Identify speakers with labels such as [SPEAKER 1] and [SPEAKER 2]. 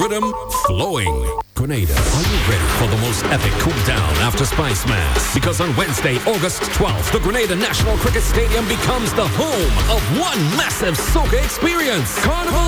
[SPEAKER 1] rhythm flowing. Grenada, are you ready for the most epic cool down after Spice Mass? Because on Wednesday, August 12th, the Grenada National Cricket Stadium becomes the home of one massive soca experience. Carnival